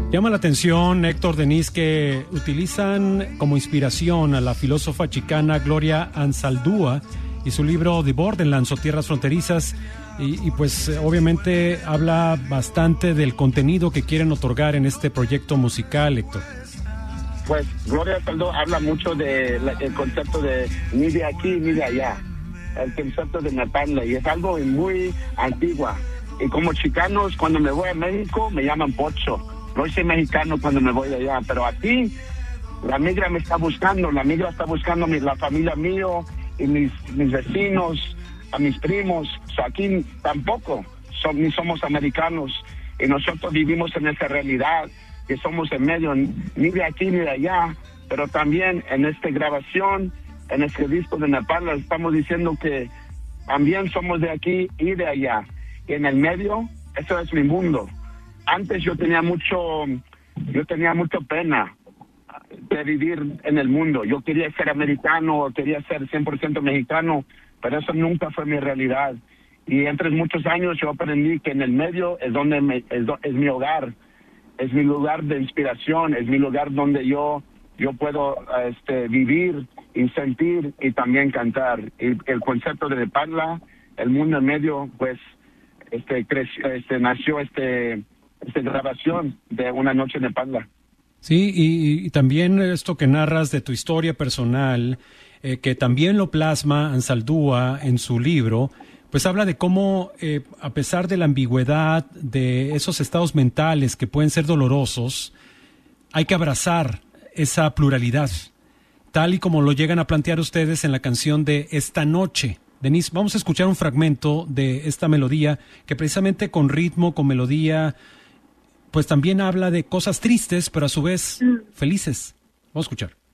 Llama la atención, Héctor, Denise, que utilizan como inspiración a la filósofa chicana Gloria Anzaldúa y su libro The Borderlands o Tierras Fronterizas, y pues obviamente habla bastante del contenido que quieren otorgar en este proyecto musical, Héctor. Pues Gloria Anzaldúa habla mucho del concepto de ni de aquí ni de allá, el concepto de Nepantla, y es algo muy antigua. Y como chicanos, cuando me voy a México, me llaman Pocho. No soy mexicano cuando me voy de allá, pero aquí la migra me está buscando, la familia mío y mis vecinos, a mis primos. Aquí tampoco ni somos americanos, y nosotros vivimos en esa realidad que somos en medio, ni de aquí ni de allá, pero también en esta grabación, en este disco de Nepantla, estamos diciendo que también somos de aquí y de allá. Y en el medio, eso es mi mundo. Antes yo tenía mucho pena de vivir en el mundo. Yo quería ser americano, quería ser 100% mexicano, pero eso nunca fue mi realidad. Y entre muchos años yo aprendí que en el medio es donde es mi hogar, es mi lugar de inspiración, es mi lugar donde yo puedo vivir y sentir y también cantar. Y el concepto de Nepantla, el mundo en medio, pues nació esta grabación de Una Noche en Nepantla. Sí, y también esto que narras de tu historia personal, que también lo plasma Anzaldúa en su libro, pues habla de cómo, a pesar de la ambigüedad de esos estados mentales que pueden ser dolorosos, hay que abrazar esa pluralidad, tal y como lo llegan a plantear ustedes en la canción de Esta Noche. Denise, vamos a escuchar un fragmento de esta melodía que precisamente con ritmo, con melodía, pues también habla de cosas tristes, pero a su vez felices. Vamos a escuchar.